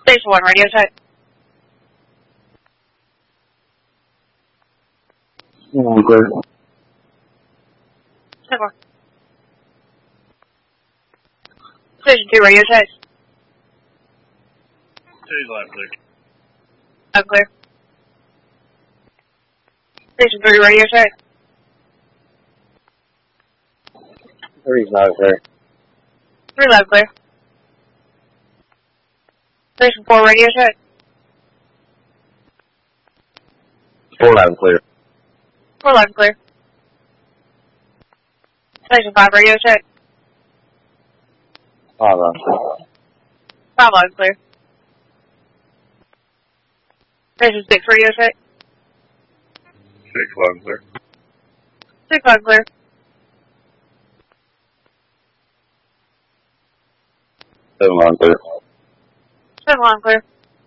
Station 1, radio check. Clear. Check 1. Station 2, radio check. City's loud clear. Loud clear. Station 3, radio check. 3's not clear. 3 loud clear. Station 4, radio check. 4 loud and clear. 4 loud clear. Station 5, radio check. 5 loud and clear. 5 loud clear. Station 6, radio check. 6 loud and clear. 6 loud clear. 7 loud and clear. 7 loud clear.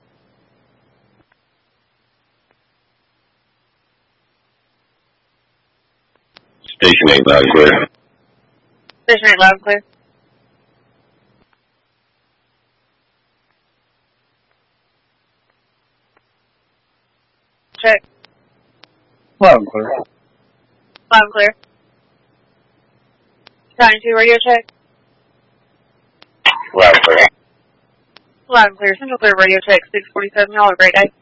Station 8 loud and clear. Station 8, loud clear. Check. Loud and clear. Loud and clear. County 2, radio check. Loud and clear. Loud and clear. Central Clear, radio check. 647. Y'all have a great day.